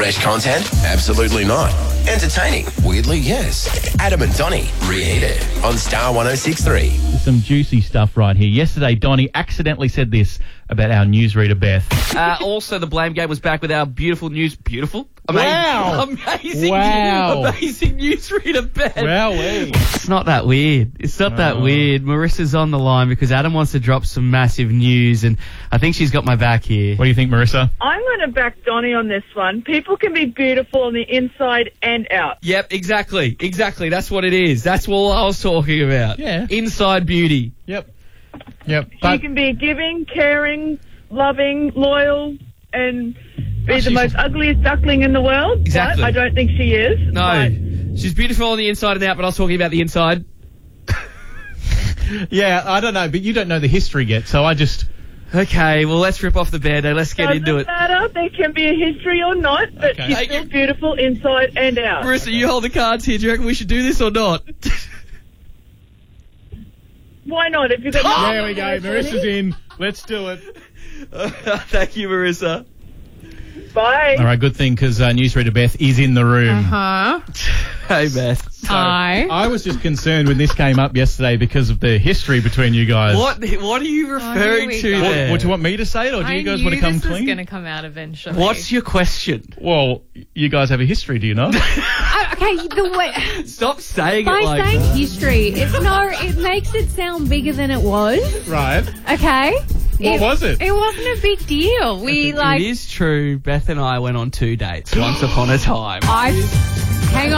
Fresh content? Absolutely not. Entertaining? Weirdly, yes. Adam and Donnie, Reheated on Star 106.3. Some juicy stuff right here. Yesterday, Donnie accidentally said this about our newsreader, Beth. Also, the blame game was back with our beautiful news. Beautiful? Wow. Amazing. Wow. Amazing newsreader, Beth. Wowee. It's not that weird. It's not that weird. Marissa's on the line because Adam wants to drop some massive news, and I think she's got my back here. What do you think, Marissa? I'm going to back Donnie on this one. People can be beautiful on the inside and out. Yep, exactly. Exactly. That's what it is. That's what I was talking about. Yeah. Inside beauty. Yep. You can be giving, caring, loving, loyal, and be the most ugliest duckling in the world. Exactly. But I don't think she is. No. She's beautiful on the inside and out, but I was talking about the inside. Yeah, I don't know, but you don't know the history yet, so I just... Okay, well, let's rip off the Band-Aid. Let's get into it. Doesn't matter. There can be a history or not, but Okay. she's still beautiful inside and out. Marissa, you hold the cards here. Do you reckon we should do this or not? Why not? If you've got There we go. Marissa's in. Let's do it. Thank you, Marissa. Bye. All right, good thing, because newsreader Beth is in the room. Hey, Beth. Hi. I was just concerned when this came up yesterday because of the history between you guys. What are you referring we to go. there? What, do you want me to say it, or do you guys want to come this was clean? going to come out eventually. What's your question? Well, you guys have a history, do you not? Okay, the way... Stop saying By it like saying that. history, it makes it sound bigger than it was. Right. Okay? What was it? It wasn't a big deal. It is true. Beth and I went on 2 dates once upon a time. Hang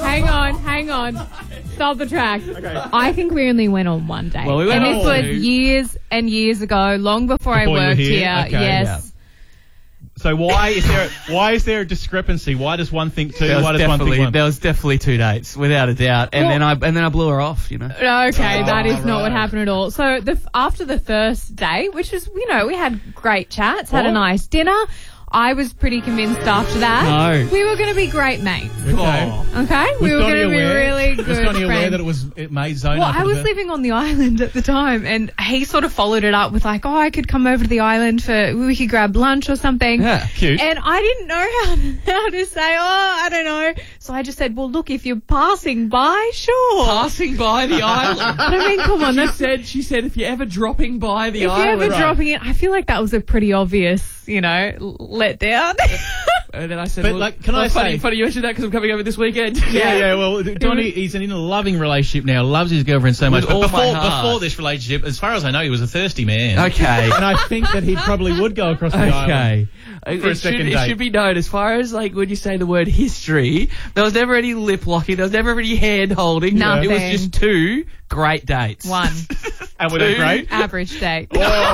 on. Stop the track. Okay. I think we only went on 1 date. Well, we went and on this was 2. years and years ago, long before I you were worked here? here. Okay, Yes. So why is there a discrepancy? Why does one think two? Why does one think one? There was definitely 2 dates, without a doubt. And then I blew her off, you know. Okay, that is not what right. happened at all. So after the first date, which was, we had great chats, had a nice dinner. I was pretty convinced after that No. we were going to be great mates. Okay. Okay, we were going to be really good Was Donnie aware friends. that it made zone Well, up? I was living on the island at the time, and he sort of followed it up with like, oh, I could come over to the island we could grab lunch or something. Yeah, cute. And I didn't know how to say, I don't know. So I just said, well, look, if you're passing by, sure. Passing by the island. But I mean, come on. She said if you're ever dropping by the If you're island. ever dropping it, I feel like that was a pretty obvious, let down. And then I said, But, well, like, can I say- funny you mentioned that because I'm coming over this weekend. Yeah, well, Donnie, he's in a loving relationship now, loves his girlfriend so much. With all But my heart. before this relationship, as far as I know, he was a thirsty man. Okay. And I think that he probably would go across the island. Okay. For a second It date. should be known, as far as like when you say the word history, there was never any lip locking, there was never any hand holding. Nothing. It was just 2 great dates. 1 And were they great? average date.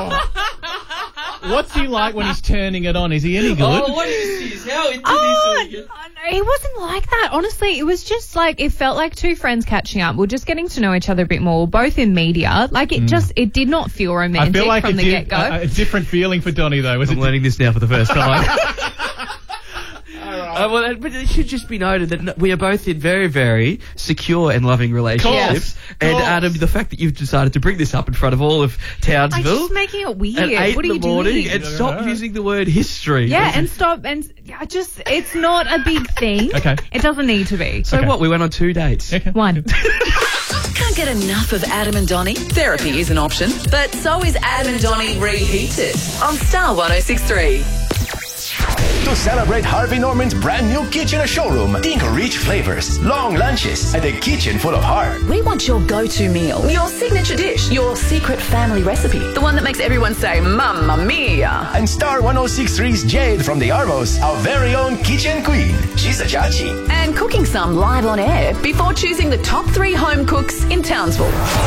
What's he like when he's turning it on? Is he any good? Oh, what is this? How into this? It wasn't like that. Honestly, it was just like, it felt like 2 friends catching up. We're just getting to know each other a bit more, both in media. Like, it did not feel I romantic feel like from the get-go. a different feeling for Donnie, though. I'm learning this now for the first time. But it should just be noted that we are both in very, very secure and loving relationships. And Adam, the fact that you've decided to bring this up in front of all of Townsville I'm just making it weird. at 8 What are in you the morning doing? and stop using the word history. Yeah, and stop, and it's not a big thing. Okay. It doesn't need to be. So what? We went on 2 dates. Okay. 1. Can't get enough of Adam and Donnie? Therapy is an option, but so is Adam and Donnie Reheated on Star 106.3. To celebrate Harvey Norman's brand new kitchen showroom, think rich flavors, long lunches, and a kitchen full of heart. We want your go-to meal, your signature dish, your secret family recipe, the one that makes everyone say, Mamma Mia. And Star 106.3's Jade from the Armos, our very own kitchen queen. She's a chachi. And cooking some live on air before choosing the top 3 home cooks in Townsville.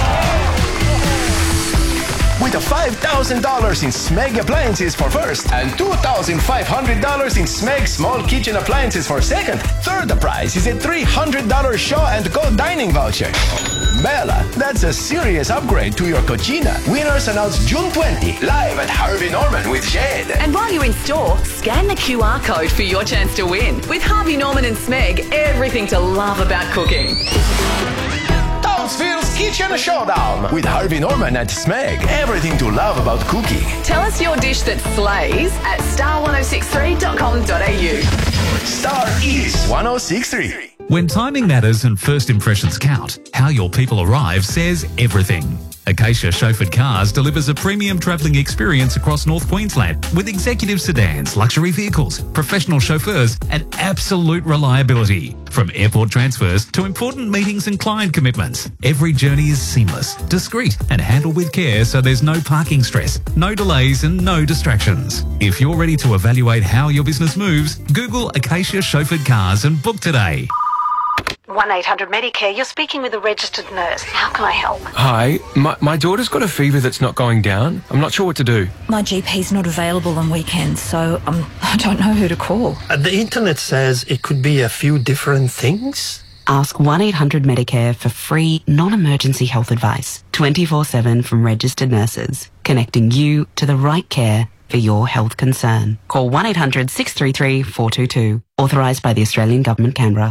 With a $5,000 in Smeg appliances for first and $2,500 in Smeg small kitchen appliances for second. Third prize is a $300 Shaw and Co dining voucher. Bella, that's a serious upgrade to your Cucina. Winners announced June 20, live at Harvey Norman with Jade. And while you're in store, scan the QR code for your chance to win. With Harvey Norman and Smeg, everything to love about cooking. Townsville's Kitchen Showdown with Harvey Norman and Smeg. Everything to love about cooking. Tell us your dish that slays at star1063.com.au. Star is 106.3. When timing matters and first impressions count, how your people arrive says everything. Acacia Chauffeured Cars delivers a premium travelling experience across North Queensland with executive sedans, luxury vehicles, professional chauffeurs and absolute reliability. From airport transfers to important meetings and client commitments, every journey is seamless, discreet and handled with care so there's no parking stress, no delays and no distractions. If you're ready to evaluate how your business moves, Google Acacia Chauffeured Cars and book today. 1-800-Medicare, you're speaking with a registered nurse. How can I help? Hi, my daughter's got a fever that's not going down. I'm not sure what to do. My GP's not available on weekends, so I don't know who to call. The internet says it could be a few different things. Ask 1-800-Medicare for free, non-emergency health advice, 24/7 from registered nurses, connecting you to the right care for your health concern. Call 1-800-633-422. Authorised by the Australian Government, Canberra.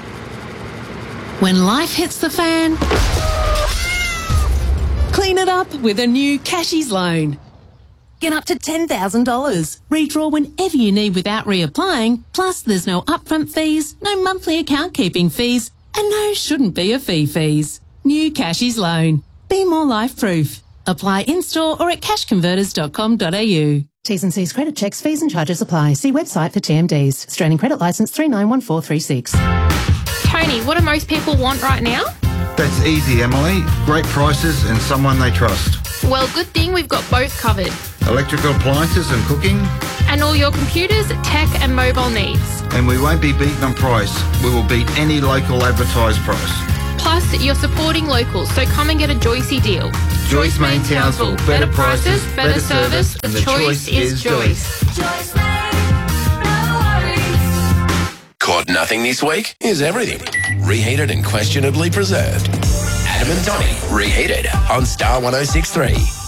When life hits the fan, clean it up with a new Cashies loan. Get up to $10,000. Redraw whenever you need without reapplying. Plus, there's no upfront fees, no monthly account keeping fees, and no shouldn't be a fee fees. New Cashies loan. Be more life-proof. Apply in-store or at cashconverters.com.au. T's and C's credit checks, fees and charges apply. See website for TMDs. Australian Credit Licence 391436. Tony, what do most people want right now? That's easy, Emily. Great prices and someone they trust. Well, good thing we've got both covered. Electrical appliances and cooking. And all your computers, tech and mobile needs. And we won't be beaten on price. We will beat any local advertised price. Plus, you're supporting locals, so come and get a Joycey deal. Joyce Main Townsville. Better prices, better service, and the choice is Joyce. Joyce Main, no worries. Caught nothing this week is everything. Reheated and questionably preserved. Adam and Donnie, reheated on Star 106.3.